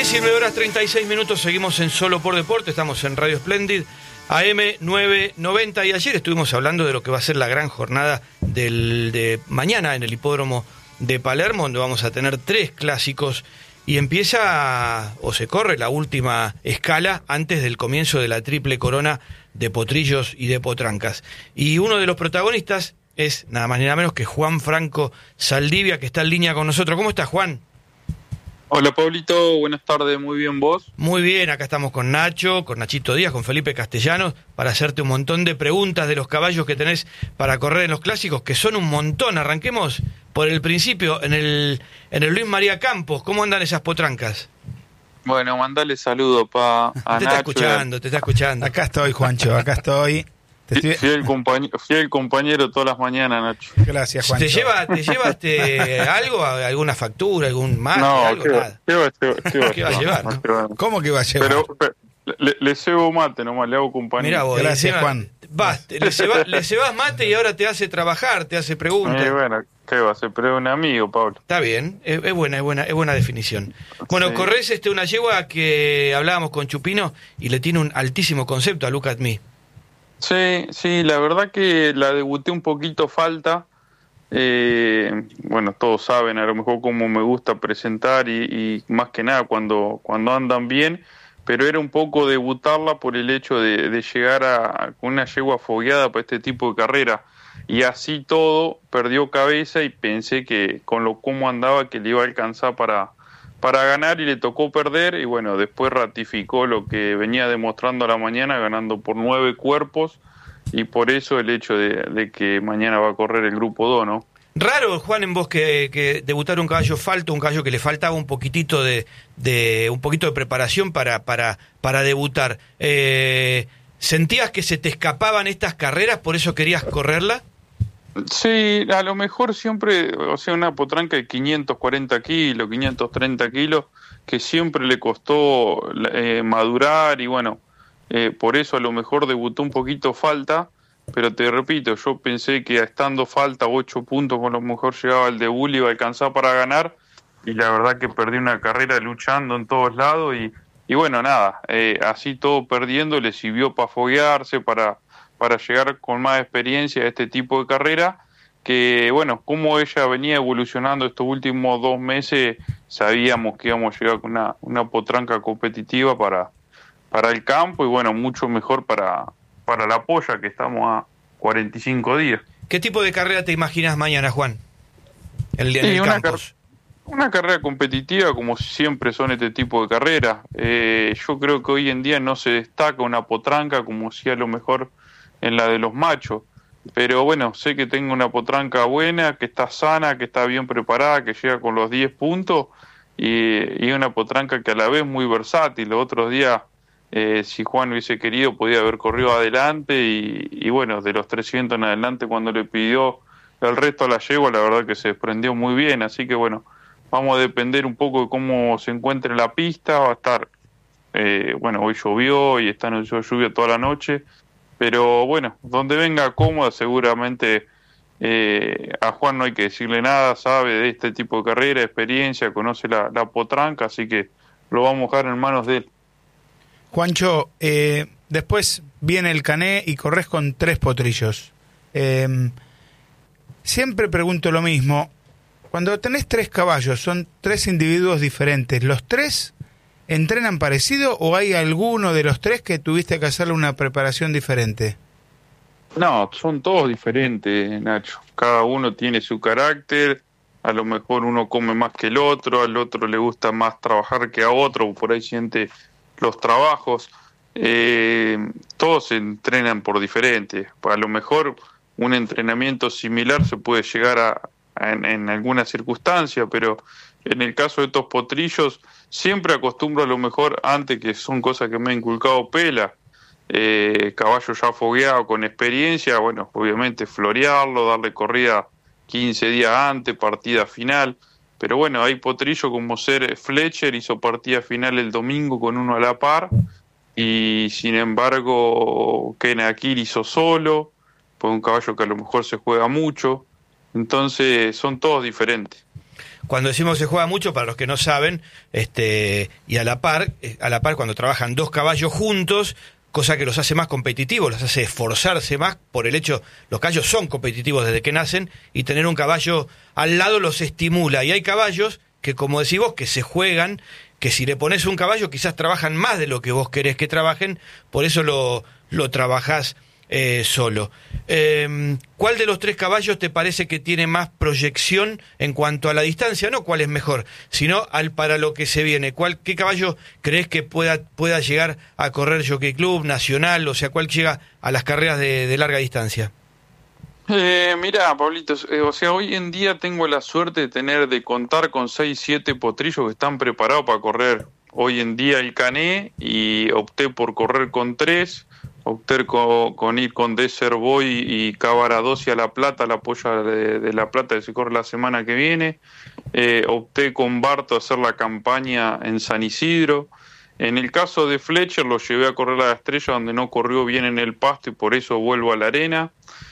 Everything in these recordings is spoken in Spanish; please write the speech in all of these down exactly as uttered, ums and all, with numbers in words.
diecinueve horas treinta y seis minutos, seguimos en Solo por Deporte, estamos en Radio Splendid, A M novecientos noventa, y ayer estuvimos hablando de lo que va a ser la gran jornada del, de mañana en el hipódromo de Palermo, donde vamos a tener tres clásicos y empieza o se corre la última escala antes del comienzo de la triple corona de potrillos y de potrancas. Y uno de los protagonistas es nada más ni nada menos que Juan Franco Saldivia, que está en línea con nosotros. ¿Cómo estás, Juan? Hola, Pablito, buenas tardes, muy bien, ¿vos? Muy bien, acá estamos con Nacho, con Nachito Díaz, con Felipe Castellanos, para hacerte un montón de preguntas de los caballos que tenés para correr en los clásicos, que son un montón. Arranquemos por el principio, en el, en el Luis María Campos. ¿Cómo andan esas potrancas? Bueno, mandale saludo pa, a te Nacho. Te está escuchando, te está escuchando. Acá estoy, Juancho, acá estoy. Te estoy... Fiel, compañero, fiel compañero todas las mañanas, Nacho. Gracias, Juancho. ¿Te lleva, te lleva este, algo, alguna factura, algún mate, no, algo? ¿qué, Nada. ¿qué, va, qué, va, qué, va, ¿Qué va a llevar? No? Pero, ¿Cómo que va a llevar? Pero, pero le, le cebo mate nomás, le hago compañía. Mirá vos, gracias, encima, Juan. Vas, le, ceba, le cebas mate y ahora te hace trabajar, te hace preguntas. Eh, bueno, ¿qué va a hacer? Pero es un amigo, Pablo. Está bien, es, es buena, es buena, es buena definición. Bueno, Sí. corres este, una yegua que hablábamos con Chupino y le tiene un altísimo concepto a Look at Me. Sí, sí, la verdad que la debuté un poquito falta. Eh, bueno, todos saben a lo mejor cómo me gusta presentar y, y más que nada cuando, cuando andan bien, pero era un poco debutarla por el hecho de, de llegar a, con una yegua fogueada para este tipo de carrera. Y así todo, perdió cabeza y pensé que con lo cómo andaba que le iba a alcanzar para, para ganar, y le tocó perder, y bueno, después ratificó lo que venía demostrando a la mañana, ganando por nueve cuerpos, y por eso el hecho de, de que mañana va a correr el grupo dos, ¿no? Raro, Juan, en vos que, que debutar un caballo falto, un caballo que le faltaba un poquitito de, de un poquito de preparación para, para, para debutar. Eh, ¿Sentías que se te escapaban estas carreras, por eso querías correrla? Sí, a lo mejor siempre, o sea, una potranca de quinientos cuarenta kilos, quinientos treinta kilos, que siempre le costó eh, madurar, y bueno, eh, por eso a lo mejor debutó un poquito falta, pero te repito, yo pensé que estando falta ocho puntos, con lo mejor llegaba el debut y iba a alcanzar para ganar, y la verdad que perdí una carrera luchando en todos lados, y, y bueno, nada, eh, así todo perdiendo le sirvió para foguearse, para... para llegar con más experiencia a este tipo de carrera, que bueno, como ella venía evolucionando estos últimos dos meses, sabíamos que íbamos a llegar con una, una potranca competitiva para, para el campo, y bueno, mucho mejor para, para la polla, que estamos a cuarenta y cinco días. ¿Qué tipo de carrera te imaginas mañana, Juan? El, Sí, en el una, Campos. car- una carrera competitiva, como siempre son este tipo de carreras. Eh, yo creo que hoy en día no se destaca una potranca como si a lo mejor en la de los machos, pero bueno, sé que tengo una potranca buena, que está sana, que está bien preparada, que llega con los diez puntos, y, y una potranca que a la vez muy versátil. Los otros días, eh, si Juan hubiese querido, podía haber corrido adelante, y, y bueno, de los trescientos en adelante, cuando le pidió el resto a la yegua, la verdad que se desprendió muy bien, así que bueno, vamos a depender un poco de cómo se encuentre la pista. Va a estar, eh, bueno, hoy llovió y está en lluvia toda la noche, pero bueno, donde venga cómoda, seguramente eh, a Juan no hay que decirle nada, sabe de este tipo de carrera, experiencia, conoce la, la potranca, así que lo vamos a dejar en manos de él. Juancho, eh, después viene el Cané y corres con tres potrillos. Eh, siempre pregunto lo mismo. Cuando tenés tres caballos, son tres individuos diferentes, ¿los tres entrenan parecido o hay alguno de los tres que tuviste que hacerle una preparación diferente? No, son todos diferentes, Nacho. Cada uno tiene su carácter. A lo mejor uno come más que el otro, al otro le gusta más trabajar que a otro, por ahí siente los trabajos. Eh, todos se entrenan por diferente. A lo mejor un entrenamiento similar se puede llegar a, a en, en alguna circunstancia, pero en el caso de estos potrillos, siempre acostumbro a lo mejor, antes, que son cosas que me ha inculcado Pela, eh, caballo ya fogueado con experiencia, bueno, obviamente florearlo, darle corrida quince días antes, partida final, pero bueno, hay potrillos como ser Fletcher, hizo partida final el domingo con uno a la par, y sin embargo Ken Akir hizo solo, pues un caballo que a lo mejor se juega mucho, entonces son todos diferentes. cuando decimos se juega mucho, para los que no saben, este, y a la par, a la par cuando trabajan dos caballos juntos, cosa que los hace más competitivos, los hace esforzarse más por el hecho, los caballos son competitivos desde que nacen, y tener un caballo al lado los estimula. Y hay caballos que, como decís vos, que se juegan, que si le pones un caballo quizás trabajan más de lo que vos querés que trabajen, por eso lo, lo trabajás eh, solo. Eh, ¿Cuál de los tres caballos te parece que tiene más proyección en cuanto a la distancia? No cuál es mejor, sino al para lo que se viene. ¿Cuál, qué caballo crees que pueda, pueda llegar a correr Jockey Club, Nacional? O sea, ¿cuál llega a las carreras de, de larga distancia? Eh, mira, Pablitos, eh, o sea, hoy en día tengo la suerte de tener, de contar con seis, siete potrillos que están preparados para correr hoy en día el Cané, y opté por correr con tres, opté con, con ir con Desert Boy y Cavarados y a La Plata, la polla de, de La Plata que se corre la semana que viene, eh, opté con Barto a hacer la campaña en San Isidro. En el caso de Fletcher lo llevé a correr a la Estrella, donde no corrió bien en el pasto y por eso vuelvo a la arena.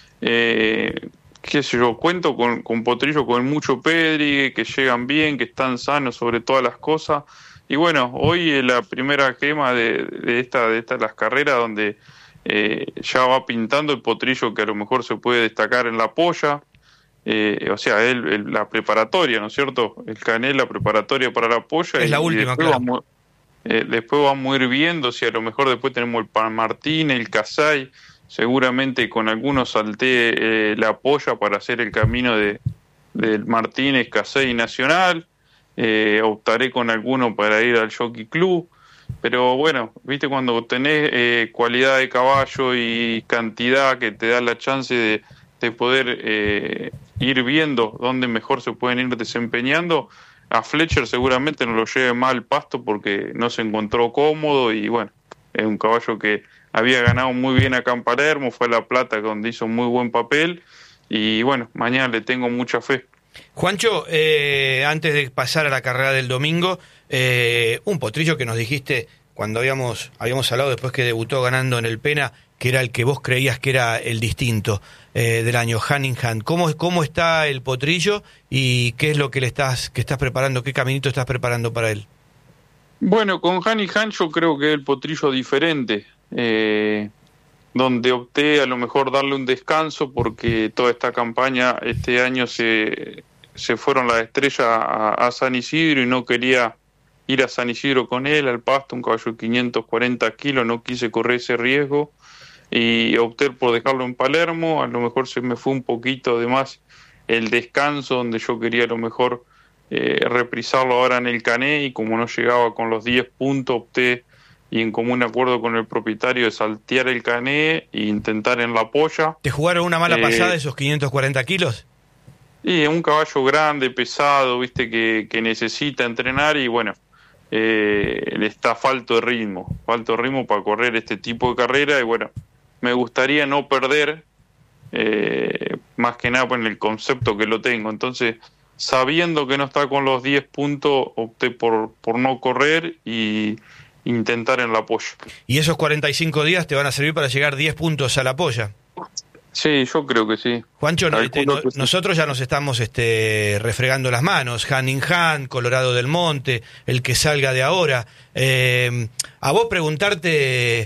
Eh, qué sé yo, cuento con, con potrillos con mucho pedri, que llegan bien, que están sanos sobre todas las cosas. Y bueno, hoy es la primera quema de, de esta de estas las carreras donde eh, ya va pintando el potrillo que a lo mejor se puede destacar en la polla. Eh, o sea, el, el, la preparatoria, ¿no es cierto? El Cané, la preparatoria para la polla. Es y, la última, y después claro. Vamos, eh, después vamos a ir viendo si a lo mejor después tenemos el Pan Martín, el Casay. Seguramente con algunos salté eh, la polla para hacer el camino de, de Martínez, Casey y Nacional. Eh, optaré con alguno para ir al Jockey Club. Pero bueno, viste, cuando tenés eh, cualidad de caballo y cantidad que te da la chance de, de poder eh, ir viendo dónde mejor se pueden ir desempeñando, a Fletcher seguramente no lo lleve mal al pasto porque no se encontró cómodo y bueno, es un caballo que había ganado muy bien acá en Palermo, fue a La Plata donde hizo muy buen papel y bueno, mañana le tengo mucha fe. Juancho, eh, antes de pasar a la carrera del domingo, eh, un potrillo que nos dijiste cuando habíamos, habíamos hablado después que debutó ganando en el Pena, que era el que vos creías que era el distinto eh, del año, Hanningham. ¿Cómo, ¿Cómo está el potrillo y qué es lo que le estás, que estás preparando, qué caminito estás preparando para él? Bueno, con Hanningham yo creo que es el potrillo diferente. Eh, donde opté a lo mejor darle un descanso porque toda esta campaña este año se, se fueron las estrellas a, a San Isidro y no quería ir a San Isidro con él, al pasto, un caballo de quinientos cuarenta kilos, no quise correr ese riesgo y opté por dejarlo en Palermo. A lo mejor se me fue un poquito de más el descanso donde yo quería a lo mejor eh, reprisarlo ahora en el Cané y como no llegaba con los diez puntos opté y en común acuerdo con el propietario de saltear el Cané e intentar en la polla. ¿Te jugaron una mala eh, pasada esos quinientos cuarenta kilos? Y es un caballo grande, pesado, viste, que, que necesita entrenar y bueno, eh, le está falto de ritmo, falto de ritmo para correr este tipo de carrera y bueno, me gustaría no perder, eh, más que nada en el concepto que lo tengo. Entonces, sabiendo que no está con los diez puntos, opté por, por no correr y intentar en la polla. ¿Y esos cuarenta y cinco días te van a servir para llegar diez puntos a la polla? Sí, yo creo que sí. Juancho, no, te, no, que sí. nosotros ya nos estamos este, refregando las manos. Hanningham, Colorado del Monte, el que salga de ahora. Eh, a vos preguntarte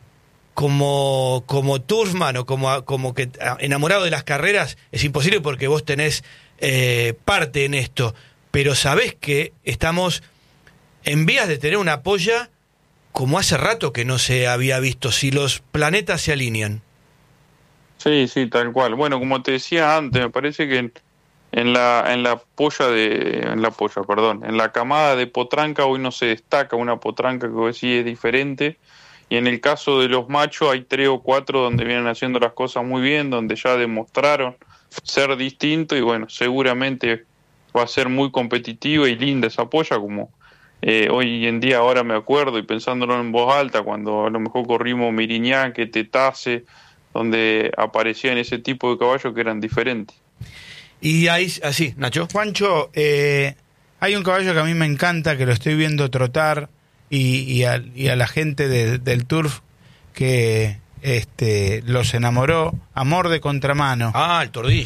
como, como turfman o como, como que enamorado de las carreras es imposible porque vos tenés eh, parte en esto. Pero sabés que estamos en vías de tener una polla como hace rato que no se había visto, si los planetas se alinean. Sí, sí, tal cual. Bueno, como te decía antes, me parece que en, en la en la polla de en la polla, perdón, en la camada de potranca hoy no se destaca una potranca que hoy sí es diferente. Y en el caso de los machos hay tres o cuatro donde vienen haciendo las cosas muy bien, donde ya demostraron ser distintos y bueno, seguramente va a ser muy competitiva y linda esa polla como Eh, hoy en día ahora me acuerdo y pensándolo en voz alta cuando a lo mejor corrimos Miriñaque, Tetase, donde aparecían ese tipo de caballos que eran diferentes. Y ahí, así, Nacho. Juancho, eh, hay un caballo que a mí me encanta, que lo estoy viendo trotar y, y, a, y a la gente de, del turf que este, los enamoró, Amor de Contramano. Ah, el tordillo.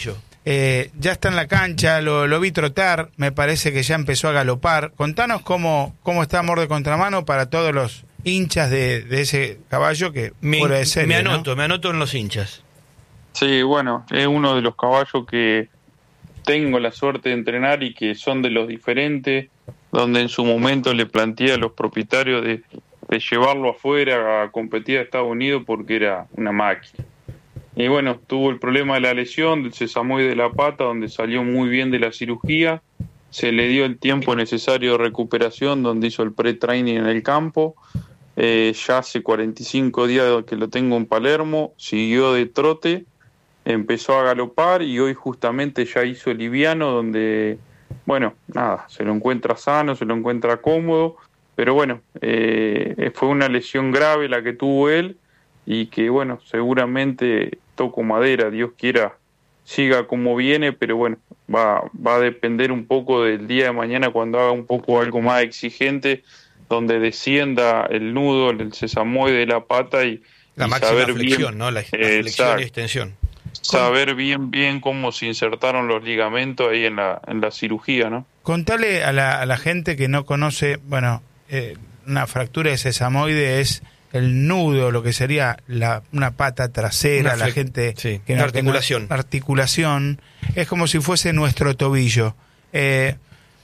Eh, ya está en la cancha, lo, lo vi trotar, me parece que ya empezó a galopar. Contanos cómo, cómo está Amor de Contramano para todos los hinchas de, de ese caballo que me, fuera de serie, me anoto, ¿no? me anoto en los hinchas. Sí, bueno, es uno de los caballos que tengo la suerte de entrenar y que son de los diferentes, donde en su momento le planteé a los propietarios de, de llevarlo afuera a competir a Estados Unidos porque era una máquina. Y bueno, tuvo el problema de la lesión del sesamoide de la pata, donde salió muy bien de la cirugía, se le dio el tiempo necesario de recuperación, donde hizo el pre-training en el campo, eh, ya hace cuarenta y cinco días que lo tengo en Palermo, siguió de trote, empezó a galopar y hoy justamente ya hizo liviano, donde, bueno, nada, se lo encuentra sano, se lo encuentra cómodo, pero bueno, eh, fue una lesión grave la que tuvo él y que, bueno, seguramente, toco madera, Dios quiera, siga como viene, pero bueno, va, va a depender un poco del día de mañana cuando haga un poco algo más exigente, donde descienda el nudo, el sesamoide de la pata y, la y máxima saber flexión, bien, ¿no? La, la eh, flexión exacto. y extensión. Saber bien bien cómo se insertaron los ligamentos ahí en la en la cirugía, ¿no? Contale a la, a la gente que no conoce, bueno, eh, una fractura de sesamoide es el nudo, lo que sería la, una pata trasera, Una la fle- gente sí, que una no, que no- articulación. articulación, es como si fuese nuestro tobillo. Eh,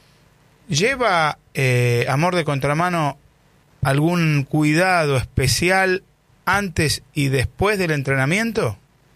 ¿Lleva eh, Amor de Contramano algún cuidado especial antes y después del entrenamiento?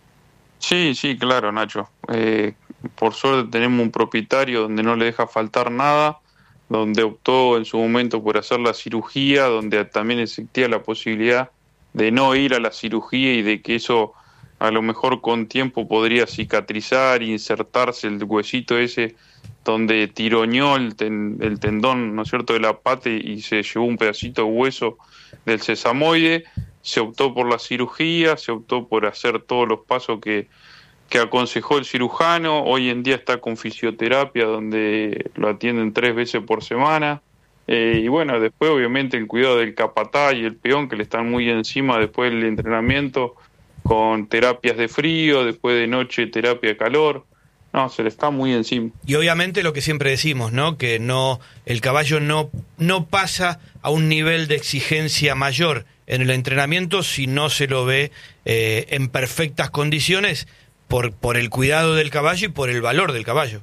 Sí, sí, claro, Nacho. Eh, por suerte tenemos un propietario donde no le deja faltar nada, donde optó en su momento por hacer la cirugía, donde también existía la posibilidad de no ir a la cirugía y de que eso a lo mejor con tiempo podría cicatrizar, insertarse el huesito ese donde tiroñó el, ten, el tendón, ¿no es cierto?, de la pata y se llevó un pedacito de hueso del sesamoide. Se optó por la cirugía, se optó por hacer todos los pasos que, que aconsejó el cirujano. Hoy en día está con fisioterapia, donde lo atienden tres veces por semana. Eh, y bueno, después obviamente el cuidado del capataz y el peón, que le están muy encima después del entrenamiento, con terapias de frío, después de noche terapia de calor. No, se le está muy encima. Y obviamente lo que siempre decimos, ¿no? Que no, el caballo no, no pasa a un nivel de exigencia mayor en el entrenamiento si no se lo ve eh, en perfectas condiciones por, por el cuidado del caballo y por el valor del caballo.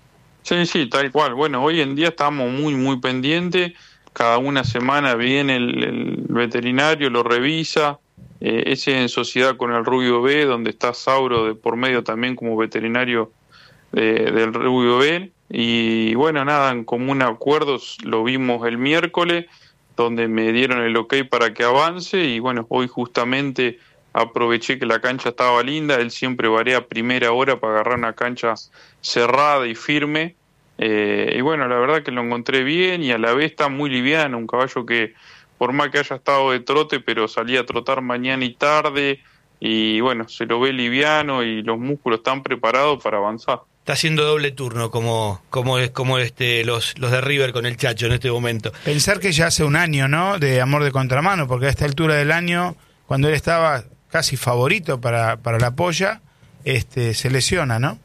Sí, sí, tal cual. Bueno, hoy en día estamos muy, muy pendientes. Cada una semana viene el, el veterinario, lo revisa. Eh, ese en sociedad con el Rubio B, donde está Sauro de por medio también como veterinario de, del Rubio B. Y bueno, nada, en común acuerdo lo vimos el miércoles, donde me dieron el ok para que avance. Y bueno, hoy justamente aproveché que la cancha estaba linda. Él siempre varía a primera hora para agarrar una cancha cerrada y firme. Eh, y bueno, la verdad que lo encontré bien y a la vez está muy liviano, un caballo que por más que haya estado de trote, pero salía a trotar mañana y tarde, y bueno, se lo ve liviano y los músculos están preparados para avanzar. Está haciendo doble turno como, como, como este, los, los de River con el Chacho en este momento. Pensar que ya hace un año, ¿no?, de Amor de Contramano, porque a esta altura del año, cuando él estaba casi favorito para, para la polla, este, se lesiona, ¿no?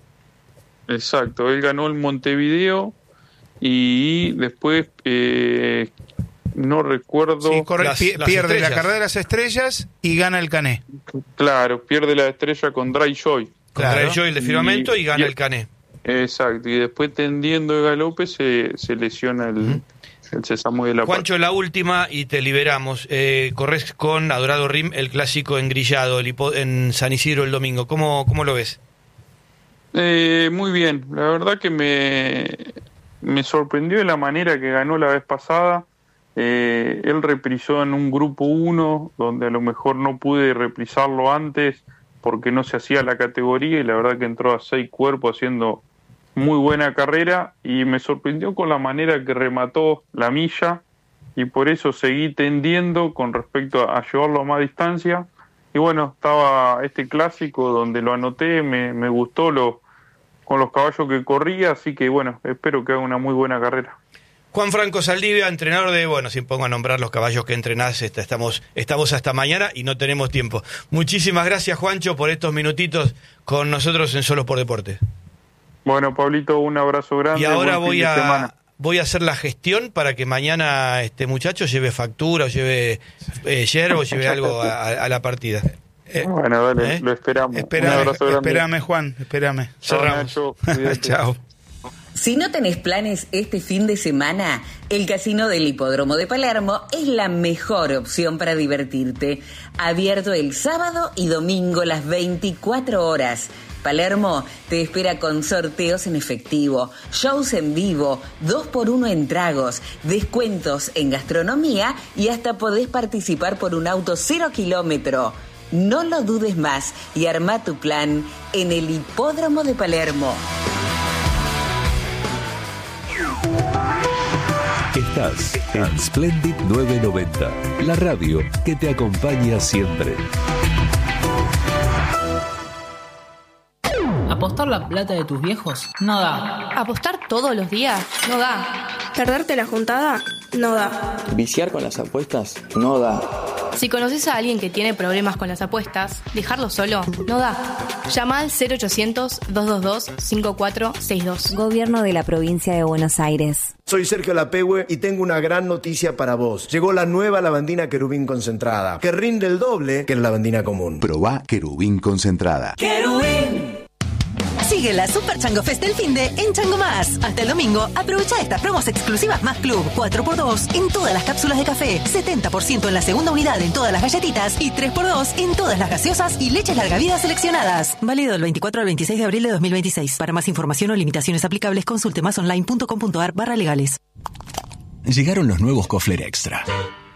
Exacto, él ganó el Montevideo y después eh, no recuerdo. Sí, corre, Las- pi- las pierde la estrellas. carrera de las estrellas y gana el Cané. Claro, pierde la estrella con Dry Joy. Contra Claro. el Joy de firmamento y, Y- gana y- el Cané. Exacto, y después tendiendo de galope se, se lesiona el, Ujú. el sésamo de la pata. Juancho, la última y te liberamos. Eh, corres con Adorado Rim, el clásico engrillado el hipo- en San Isidro el domingo. ¿Cómo, cómo lo ves? Eh, muy bien, la verdad que me, me sorprendió de la manera que ganó la vez pasada. Eh, él reprisó en un grupo uno, donde a lo mejor no pude reprisarlo antes porque no se hacía la categoría, y la verdad que entró a seis cuerpos haciendo muy buena carrera, y me sorprendió con la manera que remató la milla, y por eso seguí tendiendo con respecto a, a llevarlo a más distancia. Y bueno, estaba este clásico donde lo anoté, me, me gustó lo, con los caballos que corría, así que bueno, espero que haga una muy buena carrera. Juan Franco Saldivia, entrenador de, bueno, si pongo a nombrar los caballos que entrenás, esta- estamos, estamos hasta mañana y no tenemos tiempo. Muchísimas gracias, Juancho, por estos minutitos con nosotros en Solo por Deporte. Bueno, Pablito, un abrazo grande. Y ahora buen voy fin de a semana. voy a hacer la gestión para que mañana este muchacho lleve factura, o lleve eh, yerba, o lleve algo a, a la partida. Eh, bueno, dale, ¿eh? lo esperamos. Espérame, un abrazo grande. espérame, Juan, espérame. Cerramos. Chao, Nacho, cuídate. Chao. Si no tenés planes este fin de semana, el Casino del Hipódromo de Palermo es la mejor opción para divertirte. Abierto el sábado y domingo las veinticuatro horas. Palermo te espera con sorteos en efectivo, shows en vivo, dos por uno en tragos, descuentos en gastronomía y hasta podés participar por un auto cero kilómetro. No lo dudes más y arma tu plan en el Hipódromo de Palermo. Estás en Splendid novecientos noventa, la radio que te acompaña siempre. ¿Apostar la plata de tus viejos? No da. ¿Apostar todos los días? No da. ¿Perderte la juntada? No da. ¿Viciar con las apuestas? No da. Si conoces a alguien que tiene problemas con las apuestas, dejarlo solo no da. Llama al cero ochocientos, doscientos veintidós, cincuenta y cuatro sesenta y dos. Gobierno de la Provincia de Buenos Aires. Soy Sergio Lapehue y tengo una gran noticia para vos. Llegó la nueva lavandina Querubín concentrada, que rinde el doble que la lavandina común. Probá Querubín concentrada. ¡Querubín! Sigue la Super Chango Fest del finde en Chango Más. Hasta el domingo, aprovecha estas promos exclusivas Más Club. cuatro por dos en todas las cápsulas de café, setenta por ciento en la segunda unidad en todas las galletitas y tres por dos en todas las gaseosas y leches larga vida seleccionadas. Válido del veinticuatro al veintiséis de abril de dos mil veintiséis. Para más información o limitaciones aplicables, consulte másonline.com.ar barra legales. Llegaron los nuevos Kofler Extra.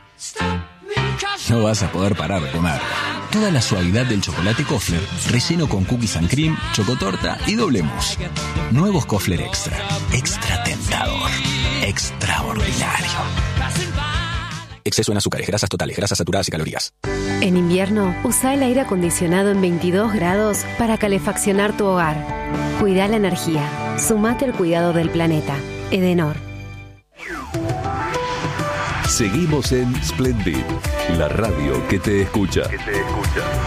No vas a poder parar de comer. Toda la suavidad del chocolate Kofler, relleno con cookies and cream, chocotorta y doble mousse. Nuevos Kofler Extra. Extra tentador. Extraordinario. Exceso en azúcares, grasas totales, grasas saturadas y calorías. En invierno, usa el aire acondicionado en veintidós grados para calefaccionar tu hogar. Cuida la energía. Sumate al cuidado del planeta. Edenor. Seguimos en Splendid, la radio que te escucha. Que te escucha.